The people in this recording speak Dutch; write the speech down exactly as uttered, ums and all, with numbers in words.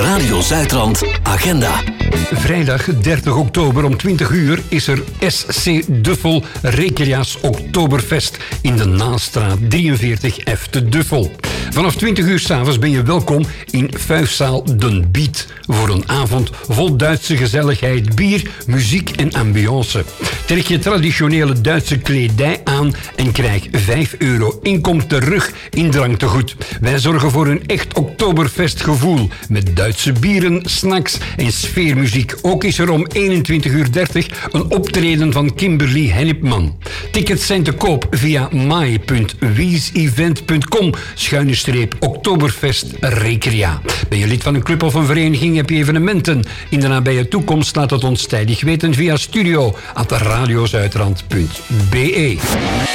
Radio Zuidrand Agenda. Vrijdag dertig oktober om twintig uur is er S C Duffel Recrea's Oktoberfest in de Naalstraat drieënveertig F te Duffel. Vanaf twintig uur 's avonds ben je welkom in Fuifzaal Den Biet voor een avond vol Duitse gezelligheid, bier, muziek en ambiance. Trek je traditionele Duitse kledij aan en krijg vijf euro inkom terug in dranktegoed. Wij zorgen voor een echt Oktoberfestgevoel met Duitse bieren, snacks en sfeermuziek. Ook is er om eenentwintig uur dertig een optreden van Kimberly Hennepman. Tickets zijn te koop via my punt wiesevent punt com schuine streep Oktoberfest Recrea. Ben je lid van een club of een vereniging, heb je evenementen in de nabije toekomst, laat het ons tijdig weten via studio at radiozuidrand punt be.